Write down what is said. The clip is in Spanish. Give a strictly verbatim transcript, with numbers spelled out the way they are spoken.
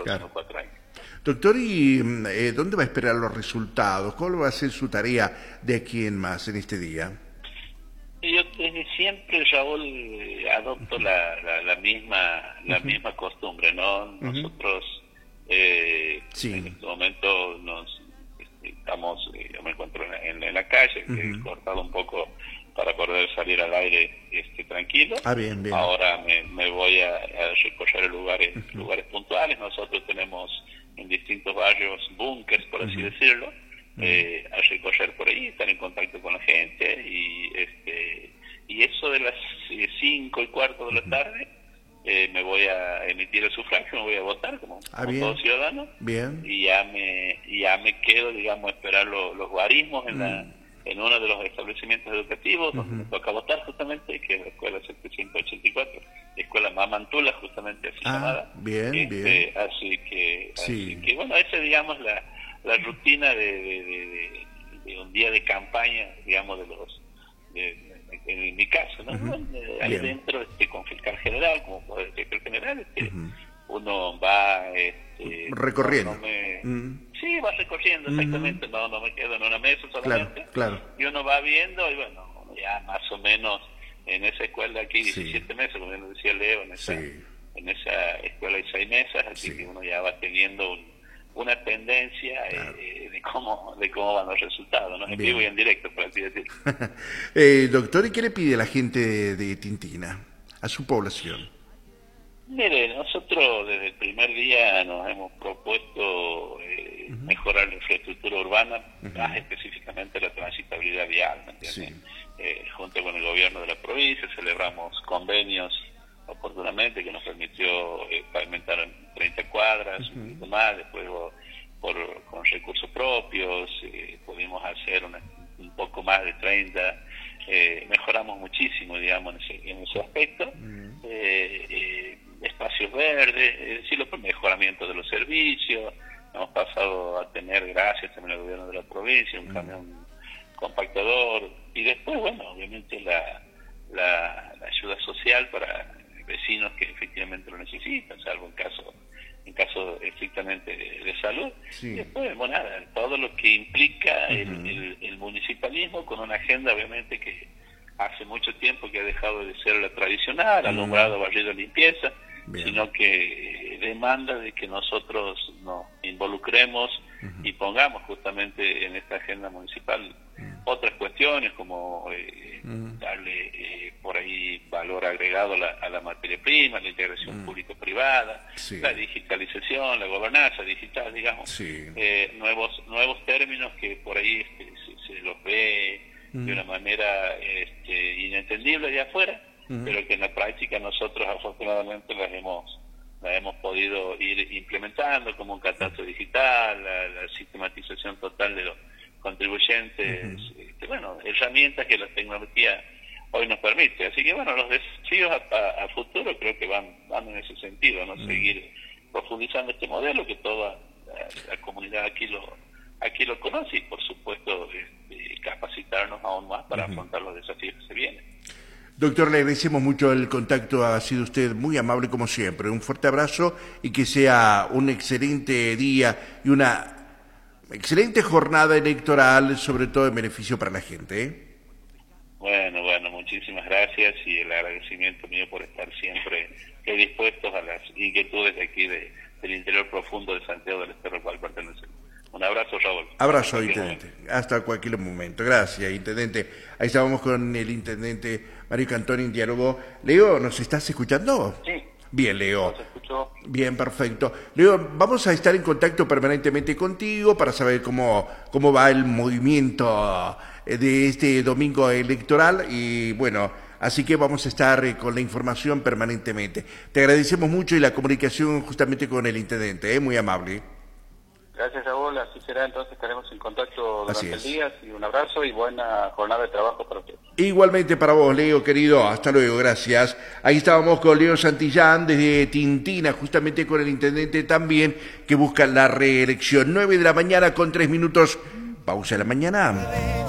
próximos claro. cuatro años. Doctor, ¿y eh, dónde va a esperar los resultados? ¿Cuál va a ser su tarea de aquí en más en este día? Yo desde siempre, Raúl, adopto la, la, la misma la uh-huh. misma costumbre, ¿no? Uh-huh. Nosotros eh, sí. en este momento nos estamos, yo me encuentro en la, en, en la calle, uh-huh. he cortado un poco para poder salir al aire este, tranquilo. Ah, bien, bien. Ahora me, me voy a, a recorrer lugares uh-huh. lugares puntuales. Nosotros tenemos en distintos barrios búnkers, por así uh-huh. decirlo. Eh, a recorrer por ahí, estar en contacto con la gente y este y eso de las cinco y cuarto de la tarde eh, me voy a emitir el sufragio, me voy a votar como, ah, como todo ciudadano bien. y ya me y ya me quedo, digamos, a esperar lo, los guarismos en mm. la en uno de los establecimientos educativos uh-huh. donde me toca votar justamente, que es la escuela setecientos ochenta y cuatro, escuela Mamantula, justamente así ah, llamada. Bien, este, bien. Así que, sí. así que bueno, esa digamos la la rutina de, de, de, de, de un día de campaña, digamos, de los de, de, de, en mi caso, ¿no? Uh-huh. Bueno, ahí Bien. dentro, este, con fiscal general, como poder fiscal general, este, uh-huh. uno va este, recorriendo. No, no me, uh-huh. Sí, va recorriendo, exactamente, uh-huh. no, no me quedo en una mesa solamente, claro, claro. y uno va viendo, y bueno, ya más o menos en esa escuela aquí, diecisiete sí. meses, como bien decía Leo, en esa, sí. en esa escuela hay seis mesas, así sí. que uno ya va teniendo un una tendencia claro. eh, de cómo de cómo van los resultados, ¿no? En vivo y en directo, por así decirlo. eh, doctor, ¿y qué le pide la gente de, de Tintina a su población? Mire, nosotros desde el primer día nos hemos propuesto eh, uh-huh. mejorar la infraestructura urbana, uh-huh. más específicamente la transitabilidad vial, ¿me entiendes? Sí. Eh, junto con el gobierno de la provincia celebramos convenios oportunamente que nos permitió eh, pavimentar treinta cuadras, uh-huh. un poquito más, después por, con recursos propios eh, pudimos hacer una, un poco más de treinta, eh, mejoramos muchísimo, digamos, en ese, en ese aspecto, uh-huh. eh, eh, espacios verdes, es decir, el mejoramiento de los servicios, hemos pasado a tener, gracias también al gobierno de la provincia, un uh-huh. camión compactador, y después, bueno, obviamente la, la, la ayuda social para vecinos que efectivamente lo necesitan, salvo en caso en caso estrictamente de, de salud. Sí. Y después, bueno, nada, todo lo que implica uh-huh. el, el, el municipalismo con una agenda obviamente que hace mucho tiempo que ha dejado de ser la tradicional, uh-huh. alumbrado, barrido, limpieza, Bien. sino que demanda de que nosotros nos involucremos uh-huh. y pongamos justamente en esta agenda municipal uh-huh. otras cuestiones como eh, uh-huh. darle eh, por ahí valor agregado a la, a la materia prima, la integración uh-huh. público-privada, sí. la digitalización, la gobernanza digital, digamos, sí. eh, nuevos nuevos términos que por ahí este, se, se los ve uh-huh. de una manera este, inentendible de afuera, uh-huh. pero que en la práctica nosotros afortunadamente las hemos las hemos podido ir implementando, como un catastro digital, la, la sistematización total de los contribuyentes, uh-huh. este, bueno, herramientas que la tecnología hoy nos permite. Así que bueno, los desafíos a, a, a futuro creo que van, van en ese sentido, ¿no? Uh-huh. Seguir profundizando este modelo que toda la, la comunidad aquí lo aquí lo conoce y por supuesto este, capacitarnos aún más para uh-huh. afrontar los desafíos que se vienen. Doctor, le agradecemos mucho el contacto, ha sido usted muy amable como siempre. Un fuerte abrazo y que sea un excelente día y una excelente jornada electoral, sobre todo en beneficio para la gente, ¿eh? Bueno, bueno, muchísimas gracias y el agradecimiento mío por estar siempre dispuestos a las inquietudes de aquí de, del interior profundo de Santiago del Estero al cual pertenecemos. Un abrazo, Raúl. Abrazo, intendente. Momento. Hasta cualquier momento. Gracias, intendente. Ahí estábamos con el intendente Mario Cantón en diálogo. Leo, ¿nos estás escuchando? Sí. Bien, Leo. ¿Nos escuchó? Bien, perfecto. Leo, vamos a estar en contacto permanentemente contigo para saber cómo, cómo va el movimiento de este domingo electoral y bueno, así que vamos a estar con la información permanentemente. Te agradecemos mucho y la comunicación justamente con el intendente, ¿eh? Muy amable. Gracias, Raúl. Así será, entonces estaremos en contacto durante el día. Y un abrazo y buena jornada de trabajo para usted. Igualmente para vos, Leo, querido. Hasta luego, gracias. Ahí estábamos con Leo Santillán desde Tintina, justamente con el intendente también, que busca la reelección. nueve de la mañana con tres minutos. Pausa de la mañana.